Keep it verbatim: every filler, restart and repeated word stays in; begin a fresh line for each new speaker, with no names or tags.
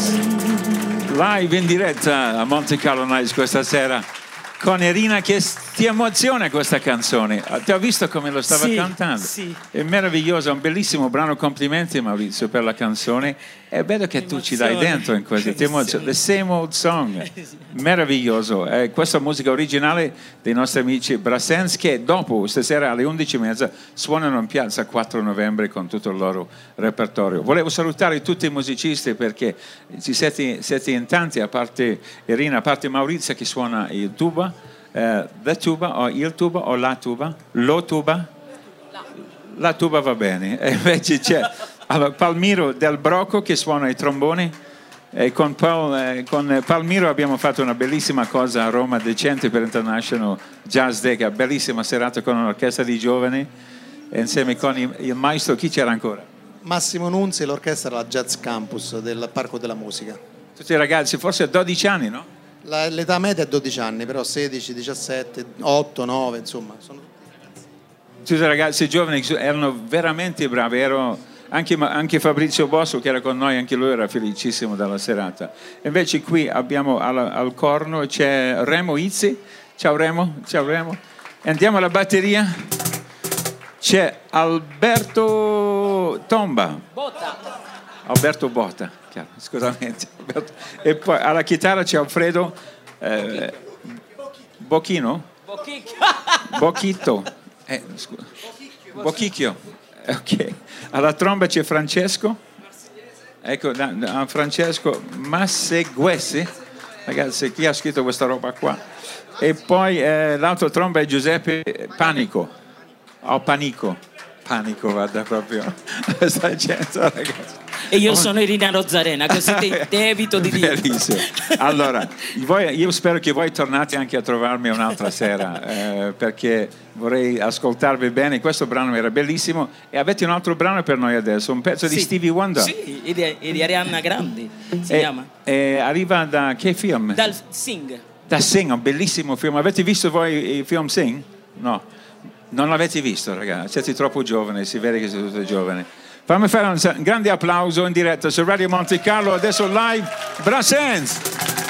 Live in diretta a Monte Carlo Nights questa sera con Irina che ti emoziona questa canzone. Ti ho visto come lo stava
sì,
cantando.
Sì.
È meraviglioso, è un bellissimo brano. Complimenti Maurizio per la canzone. È bello che tu ci dai dentro in questo. Ti emoziona. The Same Old Song. Meraviglioso. Eh, questa musica originale dei nostri amici Brassens che dopo, stasera alle undici e mezza, suonano in piazza quattro novembre con tutto il loro repertorio. Volevo salutare tutti i musicisti perché ci siete, siete in tanti, a parte Irina, a parte Maurizio che suona il tuba. Uh, the tuba o il tuba o la tuba? Lo tuba? La, la tuba va bene. E invece c'è allora, Palmiro Del Broco che suona i tromboni. E con, Paul, eh, con Palmiro abbiamo fatto una bellissima cosa a Roma, Decente per International Jazz Day, che è una bellissima serata con un'orchestra di giovani e insieme con il, il maestro. Chi c'era ancora?
Massimo Nunzi e l'orchestra della Jazz Campus del Parco della Musica.
Tutti i ragazzi, forse a dodici anni, no?
L'età media è dodici anni, però sedici, diciassette, otto, nove, insomma. Sono
tutti i ragazzi giovani erano veramente bravi. Ero anche, anche Fabrizio Bosco che era con noi, anche lui era felicissimo della serata. Invece qui abbiamo al, al corno c'è Remo Izzi. Ciao Remo, ciao Remo. E andiamo alla batteria. C'è Alberto Tomba.
Botta.
Alberto Botta. Scusamente. E poi alla chitarra c'è Alfredo eh, Bocchino? Bocchito. Eh, Bocchicchio. Ok. Alla tromba c'è Francesco. Ecco, da, da Francesco Masseguessi. Ragazzi, chi ha scritto questa roba qua? E poi eh, l'altro tromba è Giuseppe Panico. O oh, Panico. Panico, guarda proprio. Sta gente, ragazzi.
E io sono Irina Rozzarena, così te, te evito di dire.
Bellissimo. Allora, voi, io spero che voi tornate anche a trovarmi un'altra sera, eh, perché vorrei ascoltarvi bene. Questo brano era bellissimo. E avete un altro brano per noi adesso, un pezzo sì. di Stevie Wonder.
Sì, e di, e di Arianna Grande, si
e,
chiama.
E arriva da che film?
Dal Sing.
Da Sing, un bellissimo film. Avete visto voi il film Sing? No. Non l'avete visto, ragazzi. Siete troppo giovani, si vede che siete tutti giovani. Fammi fare un grande applauso in diretta su Radio Monte Carlo, adesso live Brassens.